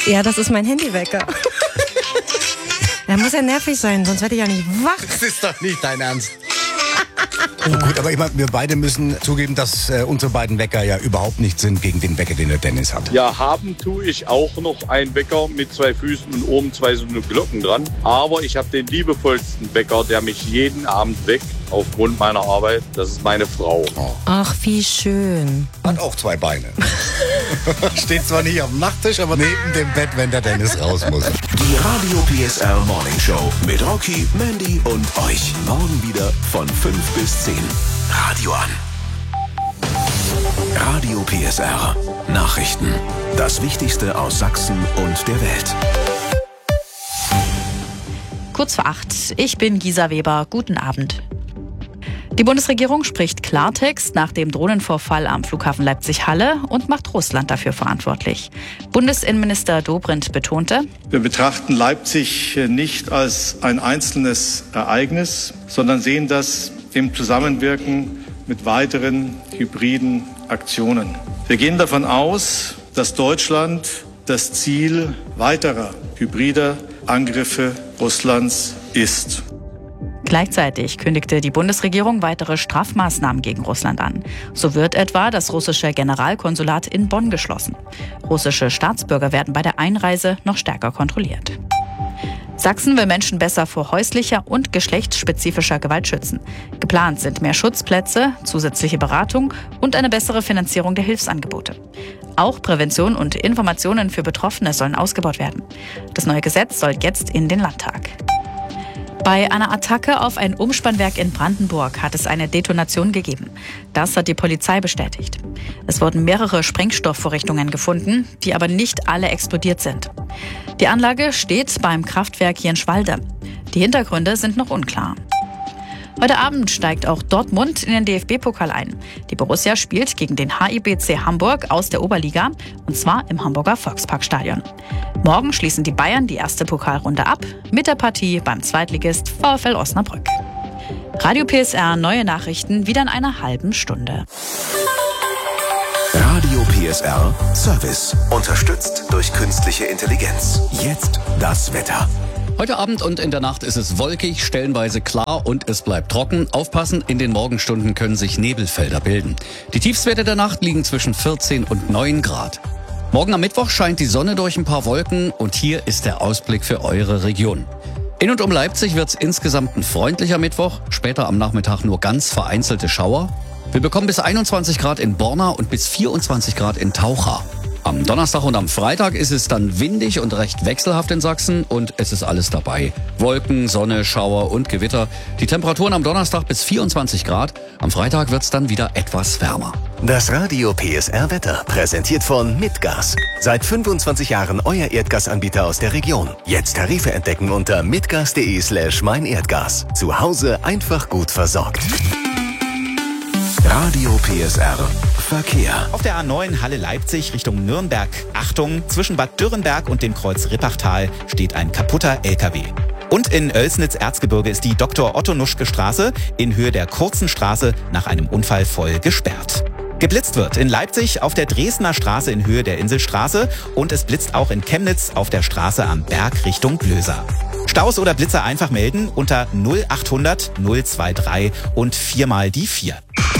Ja, das ist mein Handywecker. Der muss ja nervig sein, sonst werde ich ja nicht wach. Das ist doch nicht dein Ernst. Oh gut, aber ich meine, wir beide müssen zugeben, dass unsere beiden Wecker ja überhaupt nicht sind gegen den Wecker, den der Dennis hat. Ja, haben tue ich auch noch einen Wecker mit 2 Füßen und oben 2 so eine Glocken dran. Aber ich habe den liebevollsten Wecker, der mich jeden Abend weckt, aufgrund meiner Arbeit. Das ist meine Frau. Oh. Ach, wie schön. Hat auch 2 Beine. Steht zwar nicht auf dem Nachttisch, aber neben dem Bett, wenn der Dennis raus muss. Die Radio PSR Morning Show mit Rocky, Mandy und euch. Morgen wieder von 5 bis 10. Radio an. Radio PSR. Nachrichten. Das Wichtigste aus Sachsen und der Welt. Kurz vor 8. Ich bin Gisa Weber. Guten Abend. Die Bundesregierung spricht Klartext nach dem Drohnenvorfall am Flughafen Leipzig-Halle und macht Russland dafür verantwortlich. Bundesinnenminister Dobrindt betonte: Wir betrachten Leipzig nicht als ein einzelnes Ereignis, sondern sehen das im Zusammenwirken mit weiteren hybriden Aktionen. Wir gehen davon aus, dass Deutschland das Ziel weiterer hybrider Angriffe Russlands ist. Gleichzeitig kündigte die Bundesregierung weitere Strafmaßnahmen gegen Russland an. So wird etwa das russische Generalkonsulat in Bonn geschlossen. Russische Staatsbürger werden bei der Einreise noch stärker kontrolliert. Sachsen will Menschen besser vor häuslicher und geschlechtsspezifischer Gewalt schützen. Geplant sind mehr Schutzplätze, zusätzliche Beratung und eine bessere Finanzierung der Hilfsangebote. Auch Prävention und Informationen für Betroffene sollen ausgebaut werden. Das neue Gesetz soll jetzt in den Landtag. Bei einer Attacke auf ein Umspannwerk in Brandenburg hat es eine Detonation gegeben. Das hat die Polizei bestätigt. Es wurden mehrere Sprengstoffvorrichtungen gefunden, die aber nicht alle explodiert sind. Die Anlage steht beim Kraftwerk Jenschwalde. Die Hintergründe sind noch unklar. Heute Abend steigt auch Dortmund in den DFB-Pokal ein. Die Borussia spielt gegen den HIBC Hamburg aus der Oberliga, und zwar im Hamburger Volksparkstadion. Morgen schließen die Bayern die erste Pokalrunde ab mit der Partie beim Zweitligist VfL Osnabrück. Radio PSR, neue Nachrichten wieder in einer halben Stunde. Radio PSR Service. Unterstützt durch künstliche Intelligenz. Jetzt das Wetter. Heute Abend und in der Nacht ist es wolkig, stellenweise klar und es bleibt trocken. Aufpassen, in den Morgenstunden können sich Nebelfelder bilden. Die Tiefstwerte der Nacht liegen zwischen 14 und 9 Grad. Morgen am Mittwoch scheint die Sonne durch ein paar Wolken und hier ist der Ausblick für eure Region. In und um Leipzig wird es insgesamt ein freundlicher Mittwoch, später am Nachmittag nur ganz vereinzelte Schauer. Wir bekommen bis 21 Grad in Borna und bis 24 Grad in Taucha. Am Donnerstag und am Freitag ist es dann windig und recht wechselhaft in Sachsen und es ist alles dabei. Wolken, Sonne, Schauer und Gewitter. Die Temperaturen am Donnerstag bis 24 Grad. Am Freitag wird es dann wieder etwas wärmer. Das Radio PSR Wetter präsentiert von Mitgas. Seit 25 Jahren euer Erdgasanbieter aus der Region. Jetzt Tarife entdecken unter mitgas.de/meinerdgas. Zu Hause einfach gut versorgt. Radio PSR Verkehr. Auf der A9 Halle-Leipzig Richtung Nürnberg. Achtung, zwischen Bad Dürrenberg und dem Kreuz Rippachtal steht ein kaputter LKW. Und in Oelsnitz-Erzgebirge ist die Dr.-Otto-Nuschke-Straße in Höhe der Kurzen Straße nach einem Unfall voll gesperrt. Geblitzt wird in Leipzig auf der Dresdner Straße in Höhe der Inselstraße und es blitzt auch in Chemnitz auf der Straße am Berg Richtung Blöser. Staus oder Blitzer einfach melden unter 0800 023 und 4 mal die 4.